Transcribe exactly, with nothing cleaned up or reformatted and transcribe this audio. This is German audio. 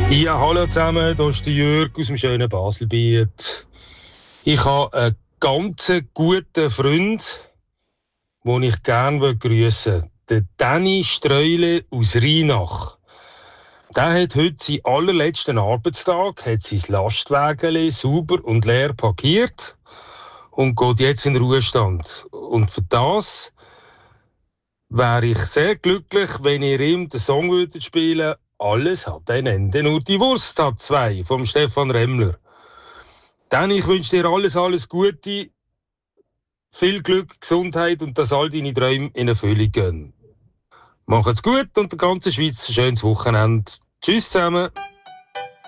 Ja, hallo zusammen, hier ist der Jörg aus dem schönen Baselbiet. Ich habe einen ganz guten Freund, den ich gerne grüßen möchte. Den Danny Streule aus Rheinach. Der hat heute seinen allerletzten Arbeitstag, hat sein Lastwagen sauber und leer parkiert und geht jetzt in den Ruhestand. Und für das wäre ich sehr glücklich, wenn ihr ihm den Song würdet spielen. Alles hat ein Ende, nur die Wurst hat zwei, vom Stefan Remmler. Dann, ich wünsche dir alles, alles Gute, viel Glück, Gesundheit und dass all deine Träume in Erfüllung gehen. Macht's gut und der ganzen Schweiz ein schönes Wochenende. Tschüss zusammen.